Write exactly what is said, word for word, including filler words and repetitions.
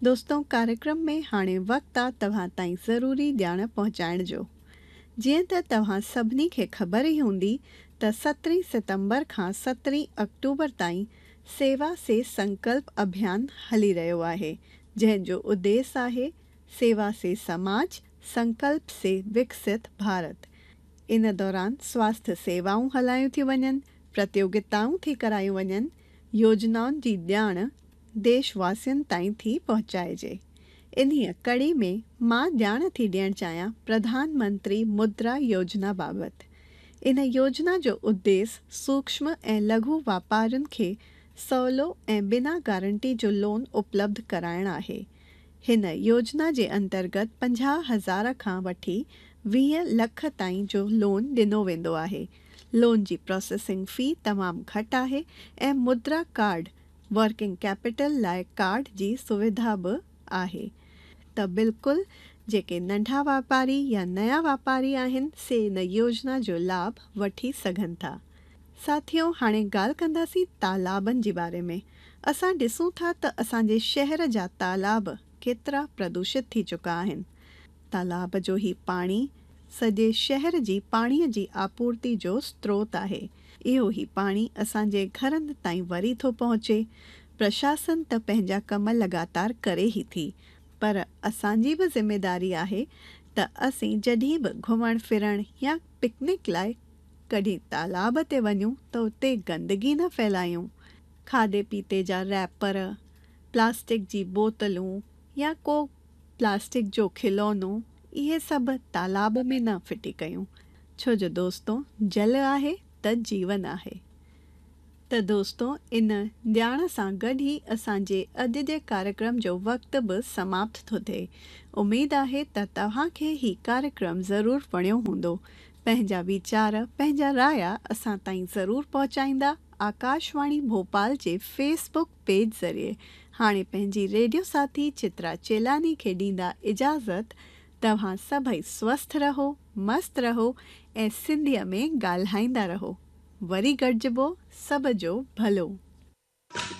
दोस्तों, कार्यक्रम में हाणे वक़्तु आहे तव्हां ताईं ज़रूरी ॼाण पहुचाइण जो। जीअं त तव्हां सभिनी खे ख़बर ई हूंदी त सत्रहीं सितंबर खां सत्रहीं अक्टूबर ताईं सेवा से संकल्प अभियान हली रहियो आहे, जंहिंजो उद्देश्य आहे सेवा से समाज, संकल्प से विकसित भारत। इन दौरान स्वास्थ्य सेवाऊं हलायूं थियूं वञनि, प्रतियोगिताऊं थी करायूं वञनि, योजनाउनि जी ॼाण देशवासियुनि ताईं थी पहुचाइजे। इन्हीअ कड़ी में मां ॼाण थी ॾियणु चाहियां प्रधानमंत्री मुद्रा योजना बाबति। इन योजना जो उद्देश्य सूक्ष्म ऐं लघु वापारियुनि खे सवलो ऐं बिना गारंटी जो लोन उपलब्ध कराइणु आहे। हिन योजना जे अंतर्गत पंजाह हज़ार खां वठी वीह लख ताईं जो लोन ॾिनो वेंदो आहे। लोन जी प्रोसेसिंग फ़ी तमामु घटि आहे ऐं मुद्रा कार्ड वर्किंग कैपिटल लाइ कार्ड जी सुविधा बि आहे। त बिल्कुलु जेके नंढा वापारी या नया वापारी आहिनि से इन योजना जो लाभ वठी सघनि था। साथियों, हाणे ॻाल्हि कंदासीं तालाबनि जे बारे में। असां ॾिसूं था त असांजे शहर जा तालाब केतिरा प्रदूषित थी चुका आहिनि। तालाब जो ही पाणी सॼे शहर जी पाणीअ जी आपूर्ति जो स्त्रोत आहे। इहो ई पाणी असांजे घरनि ताईं वरी थो पहुचे। प्रशासन त पंहिंजा कम लगातार करे ई थी, पर असांजी बि ज़िमेदारी आहे त असीं जॾहिं बि घुमण फिरण या पिकनिक लाइ कॾहिं तालाब ते वञूं त उते गंदगी न फैलायूं। खाधे पीते जा रैपर, प्लास्टिक जी बोतलूं या को प्लास्टिक जो खिलौनो, इहे सभु तालाब में न फिटी कयूं। छो जो दोस्तों, जल आहे त जीवन आहे। त दोस्तों, इन ॼाण सां गॾु ई असांजे अॼु जे कार्यक्रम जो वक़्तु बि समाप्त थो थिए। उमेदु आहे त तव्हांखे ही कार्यक्रम ज़रूरु वणियो हूंदो। पंहिंजा वीचार, पंहिंजा राया असां ताईं ज़रूरु पहुचाईंदा आकाशवाणी भोपाल जे फेसबुक पेज ज़रिए। हाणे पंहिंजी रेडियो साथी चित्रा चेलानी खे ॾींदा इजाज़त। तव्हां सभई स्वस्थ रहो, मस्त रहो ऐं सिंधीअ में ॻाल्हाईंदा रहो। वरी गॾिजिबो। सभ जो भलो।